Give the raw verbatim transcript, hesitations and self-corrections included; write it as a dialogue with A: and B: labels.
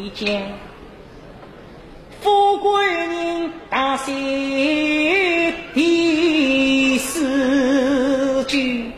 A: 一见，富贵人大喜第四句。